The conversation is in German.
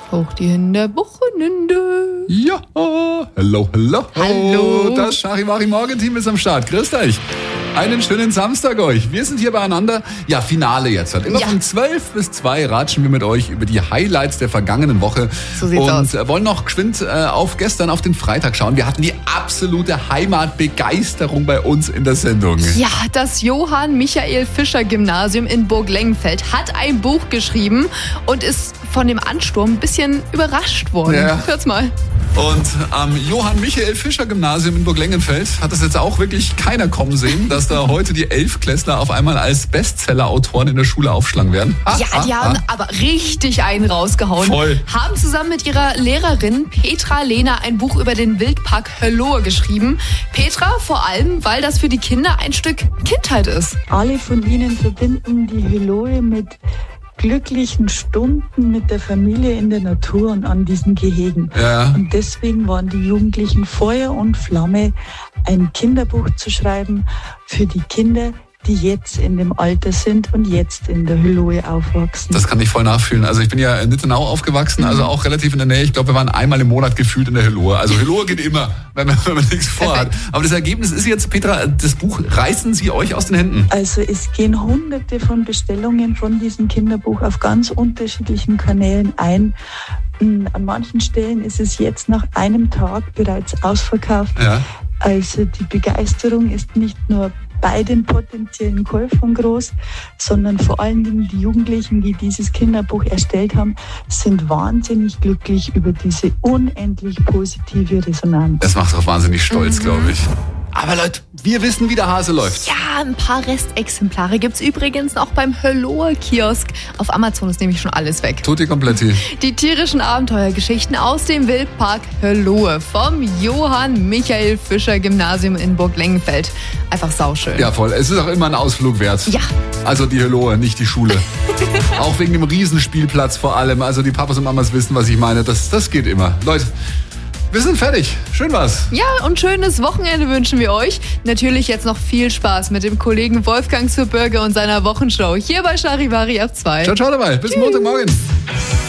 Hoch die Hände, Wochenende. Ja, hello. Hallo. Das Charivari-Morgenteam ist am Start. Grüßt euch. Einen schönen Samstag euch. Wir sind hier beieinander. Ja, Finale jetzt. Immer von 12 bis 2 ratschen wir mit euch über die Highlights der vergangenen Woche. So sieht's aus. Und wollen noch geschwind auf den Freitag schauen. Wir hatten die absolute Heimatbegeisterung bei uns in der Sendung. Ja, das Johann-Michael-Fischer-Gymnasium in Burglengenfeld hat ein Buch geschrieben und ist von dem Ansturm ein bisschen überrascht worden. Ja. Hört's mal. Und am Johann-Michael-Fischer-Gymnasium in Burglengenfeld hat es jetzt auch wirklich keiner kommen sehen, dass da heute die 11-Klässler auf einmal als Bestseller-Autoren in der Schule aufschlagen werden. Die haben aber richtig einen rausgehauen. Voll. Haben zusammen mit ihrer Lehrerin Petra Lehner ein Buch über den Wildpark Höllohe geschrieben. Petra vor allem, weil das für die Kinder ein Stück Kindheit ist. Alle von ihnen verbinden die Höllohe mit glücklichen Stunden mit der Familie in der Natur und an diesen Gehegen. Ja. Und deswegen waren die Jugendlichen Feuer und Flamme, ein Kinderbuch zu schreiben für die Kinder, die jetzt in dem Alter sind und jetzt in der Höllohe aufwachsen. Das kann ich voll nachfühlen. Also ich bin ja in Nittenau aufgewachsen, also auch relativ in der Nähe. Ich glaube, wir waren einmal im Monat gefühlt in der Höllohe. Also Höllohe geht immer, wenn man nichts vorhat. Aber das Ergebnis ist jetzt, Petra, das Buch reißen Sie euch aus den Händen. Also es gehen hunderte von Bestellungen von diesem Kinderbuch auf ganz unterschiedlichen Kanälen ein. An manchen Stellen ist es jetzt nach einem Tag bereits ausverkauft. Ja. Also die Begeisterung ist nicht nur bei den potenziellen Käufern groß, sondern vor allen Dingen die Jugendlichen, die dieses Kinderbuch erstellt haben, sind wahnsinnig glücklich über diese unendlich positive Resonanz. Das macht auch wahnsinnig stolz, glaube ich. Aber Leute, wir wissen, wie der Hase läuft. Ja, ein paar Restexemplare gibt's übrigens auch beim Höllohe-Kiosk. Auf Amazon ist nämlich schon alles weg. Tutti kompletti. Die tierischen Abenteuergeschichten aus dem Wildpark Höllohe vom Johann-Michael-Fischer-Gymnasium in Burglengenfeld. Einfach sauschön. Ja, voll. Es ist auch immer ein Ausflug wert. Ja. Also die Höllohe, nicht die Schule. Auch wegen dem Riesenspielplatz vor allem. Also die Papas und Mamas wissen, was ich meine. Das geht immer. Leute, wir sind fertig. Schön war's. Ja, und schönes Wochenende wünschen wir euch. Natürlich jetzt noch viel Spaß mit dem Kollegen Wolfgang zur Bürger und seiner Wochenshow hier bei Charivari ab 2. Ciao dabei. Bis Montagmorgen.